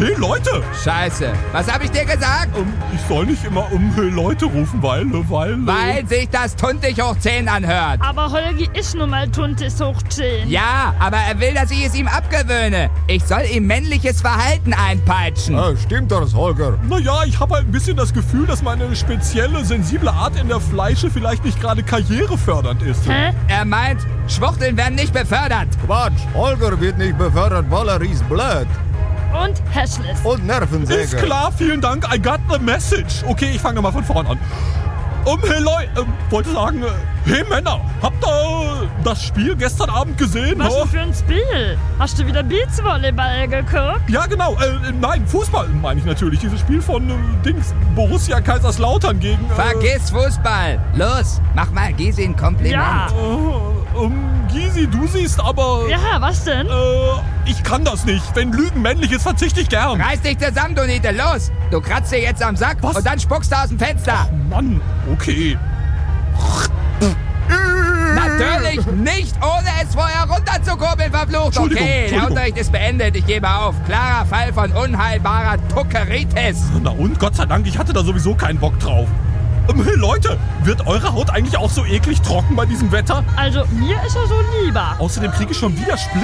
Hey Leute! Scheiße. Was habe ich dir gesagt? Ich soll nicht immer hey Leute rufen, weil... Weil sich das tuntig hoch 10 anhört. Aber Holgi ist nun mal Tuntis hoch 10. Ja, aber er will, dass ich es ihm abgewöhne. Ich soll ihm männliches Verhalten einpeitschen. Stimmt das, Holger? Naja, ich habe halt ein bisschen das Gefühl, dass meine spezielle, sensible Art in der Fleische vielleicht nicht gerade karrierefördernd ist. Hä? Er meint, Schwuchteln werden nicht befördert. Quatsch, Holger wird nicht befördert, weil er ist blöd Und hässlich. und Nervensäge. Ist klar, vielen Dank. I got the message. Okay, ich fange mal von vorn an. Hey Leute, wollte sagen, hey Männer, habt ihr das Spiel gestern Abend gesehen? Was denn für ein Spiel? Hast du wieder Beachvolleyball geguckt? Ja, genau. Nein, Fußball meine ich natürlich. Dieses Spiel von Borussia Kaiserslautern gegen... Vergiss Fußball. Los, mach mal Gysi ein Kompliment. Ja. Gysi, du siehst aber... Ja, was denn? Ich kann das nicht. Wenn Lügen männlich ist, verzichte ich gern. Reiß dich zusammen, du Niete. Los, du kratzt dir jetzt am Sack Was? und dann spuckst du aus dem Fenster. Mann, okay. Natürlich nicht, ohne es vorher runterzukurbeln, verflucht. Entschuldigung, Okay, der Entschuldigung. Unterricht ist beendet. Ich gebe auf. Klarer Fall von unheilbarer Tuckeritis. Na und, Gott sei Dank, ich hatte da sowieso keinen Bock drauf. Hey Leute, wird eure Haut eigentlich auch so eklig trocken bei diesem Wetter? Also, mir ist er so lieber. Außerdem kriege ich schon wieder